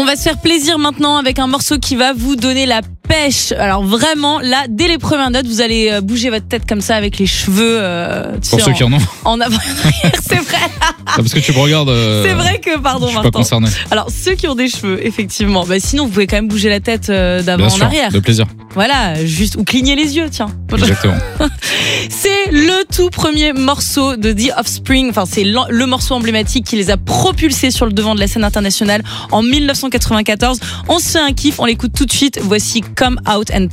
On va se faire plaisir maintenant avec un morceau qui va vous donner la pêche. Alors vraiment, là, dès les premières notes, vous allez bouger votre tête comme ça avec les cheveux. Pour ceux qui en ont. En avant et arrière, c'est vrai. Parce que tu me regardes. C'est vrai que, pardon, je suis Martin. pas concerné. Alors, ceux qui ont des cheveux, effectivement. Sinon, vous pouvez quand même bouger la tête d'avant Bien en sûr, arrière. de plaisir. Voilà, juste ou cligner les yeux, tiens. Exactement. C'est le tout premier morceau de The Offspring. Enfin, c'est le morceau emblématique qui les a propulsés sur le devant de la scène internationale en 1994. On se fait un kiff, on l'écoute tout de suite. Voici Come Out and